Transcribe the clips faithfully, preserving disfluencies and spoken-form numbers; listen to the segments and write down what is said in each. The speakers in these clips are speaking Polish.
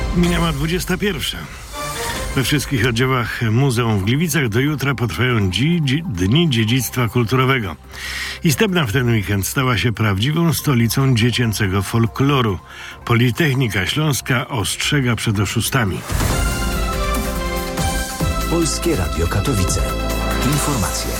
Minęła dwudziesta pierwsza. We wszystkich oddziałach muzeum w Gliwicach do jutra potrwają dzi, dzi, Dni Dziedzictwa Kulturowego. I Stebna w ten weekend stała się prawdziwą stolicą dziecięcego folkloru. Politechnika Śląska ostrzega przed oszustami. Polskie Radio Katowice. Informacje.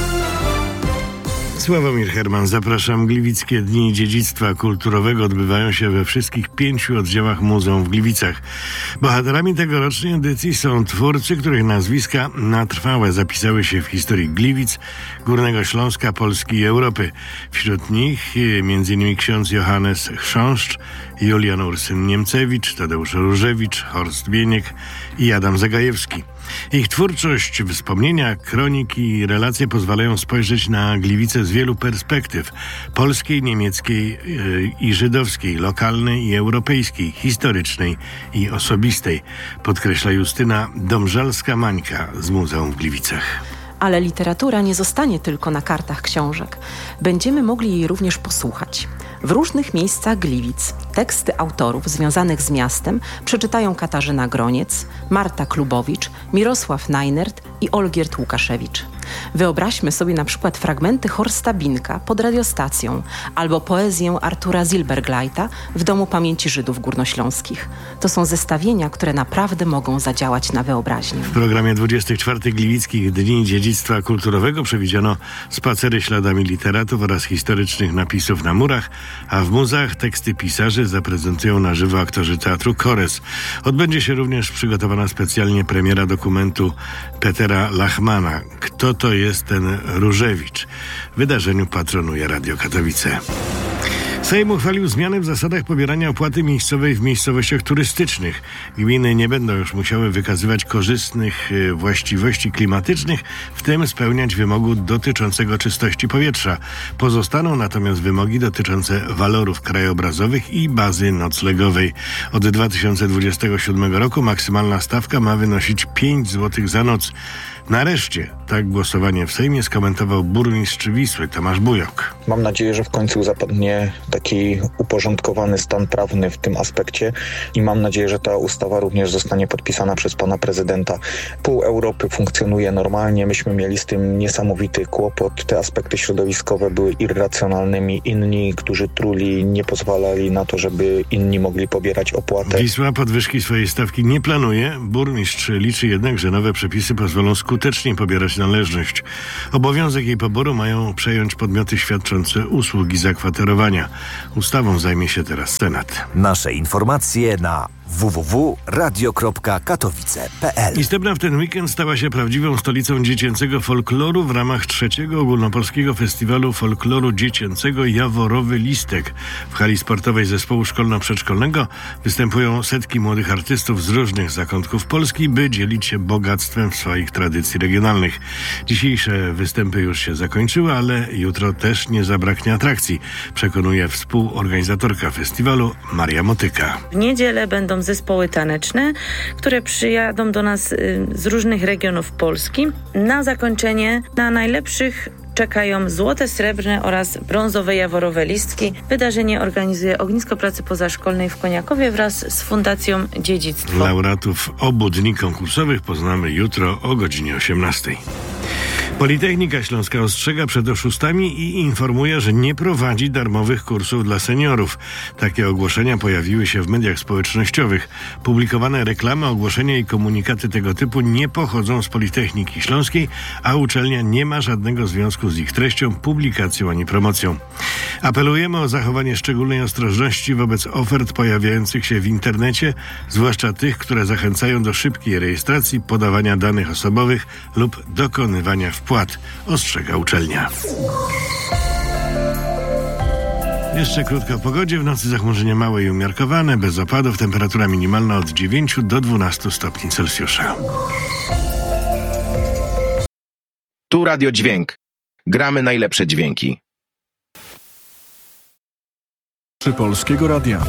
Sławomir Herman, zapraszam. Gliwickie Dni Dziedzictwa Kulturowego odbywają się we wszystkich pięciu oddziałach muzeum w Gliwicach. Bohaterami tegorocznej edycji są twórcy, których nazwiska na trwałe zapisały się w historii Gliwic, Górnego Śląska, Polski i Europy. Wśród nich między innymi ksiądz Johannes Chrząszcz, Julian Ursyn-Niemcewicz, Tadeusz Różewicz, Horst Bieniek i Adam Zagajewski. Ich twórczość, wspomnienia, kroniki i relacje pozwalają spojrzeć na Gliwice z wielu perspektyw: polskiej, niemieckiej yy, i żydowskiej, lokalnej i europejskiej, historycznej i osobistej, podkreśla Justyna Domżalska-Mańka z Muzeum w Gliwicach. Ale literatura nie zostanie tylko na kartach książek. Będziemy mogli jej również posłuchać. W różnych miejscach Gliwic teksty autorów związanych z miastem przeczytają Katarzyna Groniec, Marta Klubowicz, Mirosław Najnert i Olgierd Łukaszewicz. Wyobraźmy sobie na przykład fragmenty Horsta Binka pod radiostacją albo poezję Artura Zilberglajta w Domu Pamięci Żydów Górnośląskich. To są zestawienia, które naprawdę mogą zadziałać na wyobraźnię. W programie dwudziestych czwartych Gliwickich Dni Dziedzictwa Kulturowego przewidziano spacery śladami literatów oraz historycznych napisów na murach, a w muzeach teksty pisarzy zaprezentują na żywo aktorzy teatru Kores. Odbędzie się również przygotowana specjalnie premiera dokumentu Petera Lachmana „Kto to jest ten Różewicz?”. Wydarzeniu patronuje Radio Katowice. Sejm uchwalił zmiany w zasadach pobierania opłaty miejscowej w miejscowościach turystycznych. Gminy nie będą już musiały wykazywać korzystnych właściwości klimatycznych, w tym spełniać wymogu dotyczącego czystości powietrza. Pozostaną natomiast wymogi dotyczące walorów krajobrazowych i bazy noclegowej. Od dwa tysiące dwudziestego siódmego roku maksymalna stawka ma wynosić pięć złotych za noc. Nareszcie tak głosowanie w Sejmie skomentował burmistrz Wisły Tomasz Bujok. Mam nadzieję, że w końcu zapadnie taki uporządkowany stan prawny w tym aspekcie i mam nadzieję, że ta ustawa również zostanie podpisana przez pana prezydenta. Pół Europy funkcjonuje normalnie, myśmy mieli z tym niesamowity kłopot. Te aspekty środowiskowe były irracjonalnymi. Inni, którzy truli, nie pozwalali na to, żeby inni mogli pobierać opłatę. Wisła podwyżki swojej stawki nie planuje. Burmistrz liczy jednak, że nowe przepisy pozwolą skutecznie pobierać należność. Obowiązek jej poboru mają przejąć podmioty świadczące usługi zakwaterowania. Ustawą zajmie się teraz Senat. Nasze informacje na w w w kropka radio kropka katowice kropka p l. I Stebna w ten weekend stała się prawdziwą stolicą dziecięcego folkloru w ramach trzeciego ogólnopolskiego festiwalu folkloru dziecięcego Jaworowy Listek. W hali sportowej zespołu szkolno-przedszkolnego występują setki młodych artystów z różnych zakątków Polski, by dzielić się bogactwem swoich tradycji regionalnych. Dzisiejsze występy już się zakończyły, ale jutro też nie zabraknie atrakcji, przekonuje współorganizatorka festiwalu Maria Motyka. W niedzielę będą zespoły taneczne, które przyjadą do nas z różnych regionów Polski. Na zakończenie na najlepszych czekają złote, srebrne oraz brązowe Jaworowe Listki. Wydarzenie organizuje Ognisko Pracy Pozaszkolnej w Koniakowie wraz z Fundacją Dziedzictwo. Laureatów obu dni konkursowych poznamy jutro o godzinie osiemnastej. Politechnika Śląska ostrzega przed oszustami i informuje, że nie prowadzi darmowych kursów dla seniorów. Takie ogłoszenia pojawiły się w mediach społecznościowych. Publikowane reklamy, ogłoszenia i komunikaty tego typu nie pochodzą z Politechniki Śląskiej, a uczelnia nie ma żadnego związku z ich treścią, publikacją ani promocją. Apelujemy o zachowanie szczególnej ostrożności wobec ofert pojawiających się w internecie, zwłaszcza tych, które zachęcają do szybkiej rejestracji, podawania danych osobowych lub dokonywania wpłat, ostrzega uczelnia. Jeszcze krótko o pogodzie. W nocy zachmurzenie małe i umiarkowane, bez opadów. Temperatura minimalna od dziewięciu do dwunastu stopni Celsjusza. Tu Radio Dźwięk. Gramy najlepsze dźwięki. Przy Polskiego Radia.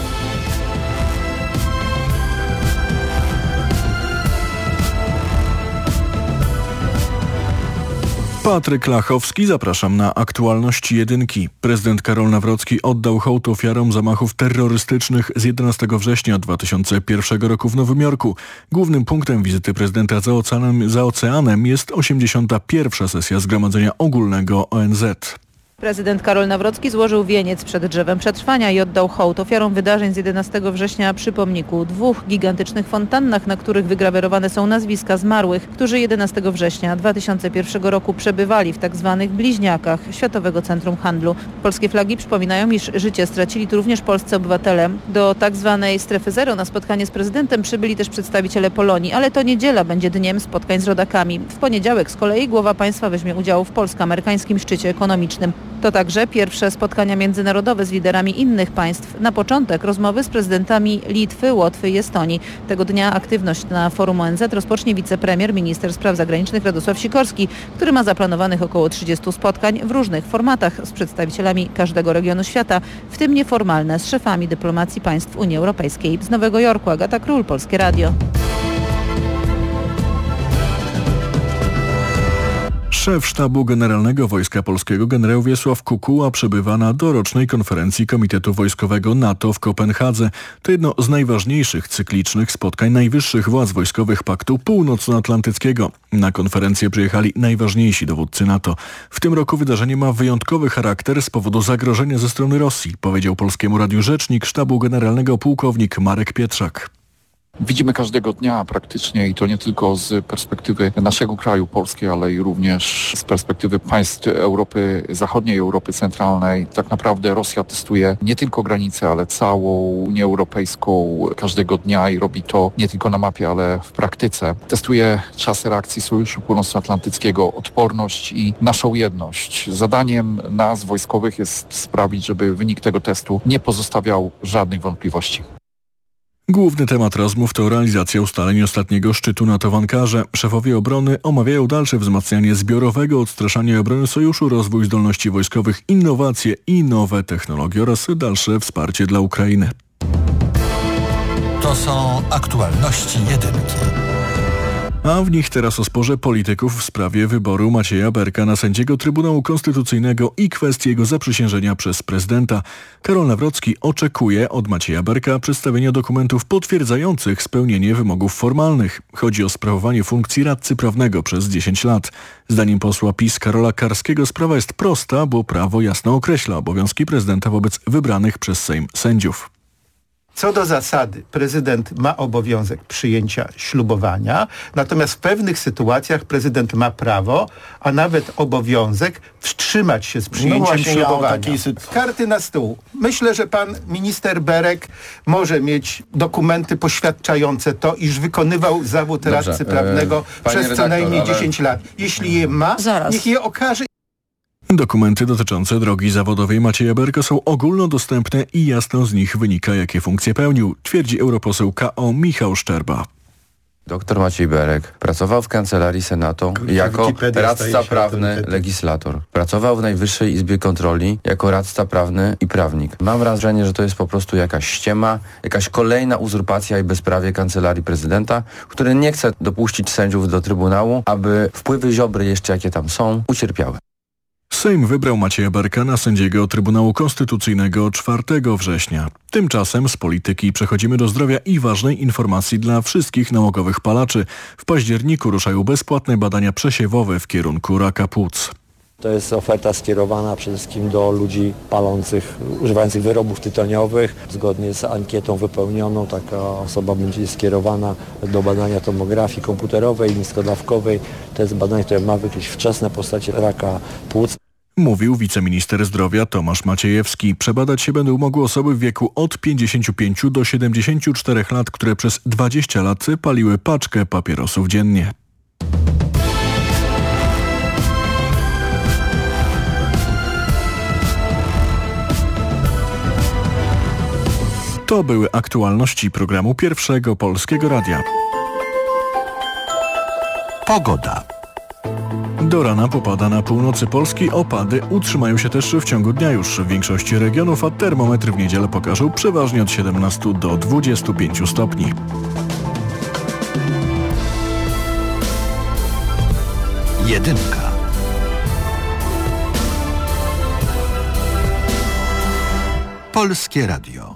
Patryk Lachowski, zapraszam na aktualności jedynki. Prezydent Karol Nawrocki oddał hołd ofiarom zamachów terrorystycznych z jedenastego września dwa tysiące pierwszego roku w Nowym Jorku. Głównym punktem wizyty prezydenta za oceanem, za oceanem jest osiemdziesiąta pierwsza sesja Zgromadzenia Ogólnego O N Z. Prezydent Karol Nawrocki złożył wieniec przed drzewem przetrwania i oddał hołd ofiarom wydarzeń z jedenastego września przy pomniku. Dwóch gigantycznych fontannach, na których wygrawerowane są nazwiska zmarłych, którzy jedenastego września dwa tysiące pierwszego roku przebywali w tzw. bliźniakach Światowego Centrum Handlu. Polskie flagi przypominają, iż życie stracili tu również polscy obywatele. Do tzw. strefy zero na spotkanie z prezydentem przybyli też przedstawiciele Polonii, ale to niedziela będzie dniem spotkań z rodakami. W poniedziałek z kolei głowa państwa weźmie udział w polsko-amerykańskim szczycie ekonomicznym. To także pierwsze spotkania międzynarodowe z liderami innych państw. Na początek rozmowy z prezydentami Litwy, Łotwy i Estonii. Tego dnia aktywność na forum O N Z rozpocznie wicepremier, minister spraw zagranicznych Radosław Sikorski, który ma zaplanowanych około trzydziestu spotkań w różnych formatach z przedstawicielami każdego regionu świata, w tym nieformalne z szefami dyplomacji państw Unii Europejskiej. Z Nowego Jorku Agata Król, Polskie Radio. Szef Sztabu Generalnego Wojska Polskiego generał Wiesław Kukuła przebywa na dorocznej konferencji Komitetu Wojskowego NATO w Kopenhadze. To jedno z najważniejszych cyklicznych spotkań najwyższych władz wojskowych Paktu Północnoatlantyckiego. Na konferencję przyjechali najważniejsi dowódcy NATO. W tym roku wydarzenie ma wyjątkowy charakter z powodu zagrożenia ze strony Rosji, powiedział Polskiemu Radiu rzecznik Sztabu Generalnego pułkownik Marek Pietrzak. Widzimy każdego dnia praktycznie i to nie tylko z perspektywy naszego kraju, Polski, ale i również z perspektywy państw Europy Zachodniej, Europy Centralnej. Tak naprawdę Rosja testuje nie tylko granice, ale całą Unię Europejską każdego dnia i robi to nie tylko na mapie, ale w praktyce. Testuje czasy reakcji Sojuszu Północnoatlantyckiego, odporność i naszą jedność. Zadaniem nas, wojskowych, jest sprawić, żeby wynik tego testu nie pozostawiał żadnych wątpliwości. Główny temat rozmów to realizacja ustaleń ostatniego szczytu NATO w Ankarze. Szefowie obrony omawiają dalsze wzmacnianie zbiorowego odstraszania i obrony sojuszu, rozwój zdolności wojskowych, innowacje i nowe technologie oraz dalsze wsparcie dla Ukrainy. To są aktualności jedynki. A w nich teraz o sporze polityków w sprawie wyboru Macieja Berka na sędziego Trybunału Konstytucyjnego i kwestii jego zaprzysiężenia przez prezydenta. Karol Nawrocki oczekuje od Macieja Berka przedstawienia dokumentów potwierdzających spełnienie wymogów formalnych. Chodzi o sprawowanie funkcji radcy prawnego przez dziesięć lat. Zdaniem posła PiS Karola Karskiego sprawa jest prosta, bo prawo jasno określa obowiązki prezydenta wobec wybranych przez Sejm sędziów. Co do zasady, prezydent ma obowiązek przyjęcia ślubowania, natomiast w pewnych sytuacjach prezydent ma prawo, a nawet obowiązek wstrzymać się z przyjęciem No właśnie, ślubowania. ja sytu- Karty na stół. Myślę, że pan minister Berek może mieć dokumenty poświadczające to, iż wykonywał zawód Dobrze, radcy prawnego yy, przez co redaktor, najmniej ale... dziesięć lat. Jeśli je ma, Zaraz. niech je okaże. Dokumenty dotyczące drogi zawodowej Macieja Berka są ogólnodostępne i jasno z nich wynika, jakie funkcje pełnił, twierdzi europoseł K O Michał Szczerba. Doktor Maciej Berek pracował w Kancelarii Senatu jako Wikipedia staje radca się prawny, autorytetem. legislator. Pracował w Najwyższej Izbie Kontroli jako radca prawny i prawnik. Mam wrażenie, że to jest po prostu jakaś ściema, jakaś kolejna uzurpacja i bezprawie Kancelarii Prezydenta, który nie chce dopuścić sędziów do Trybunału, aby wpływy Ziobry, jeszcze jakie tam są, ucierpiały. Sejm wybrał Macieja Berka na sędziego Trybunału Konstytucyjnego czwartego września. Tymczasem z polityki przechodzimy do zdrowia i ważnej informacji dla wszystkich nałogowych palaczy. W październiku ruszają bezpłatne badania przesiewowe w kierunku raka płuc. To jest oferta skierowana przede wszystkim do ludzi palących, używających wyrobów tytoniowych. Zgodnie z ankietą wypełnioną taka osoba będzie skierowana do badania tomografii komputerowej, niskodawkowej. To jest badanie, które ma wykryć wczesne postacie raka płuc. Mówił wiceminister zdrowia Tomasz Maciejewski. Przebadać się będą mogły osoby w wieku od pięćdziesięciu pięciu do siedemdziesięciu czterech lat, które przez dwadzieścia lat paliły paczkę papierosów dziennie. To były aktualności programu Pierwszego Polskiego Radia. Pogoda. Do rana popada na północy Polski, opady utrzymają się też w ciągu dnia już w większości regionów, a termometry w niedzielę pokażą przeważnie od siedemnastu do dwudziestu pięciu stopni. Jedynka. Polskie Radio.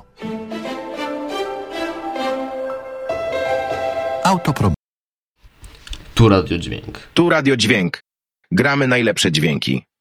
Autoprom. Tu Radio Dźwięk. Tu Radio Dźwięk. Gramy najlepsze dźwięki.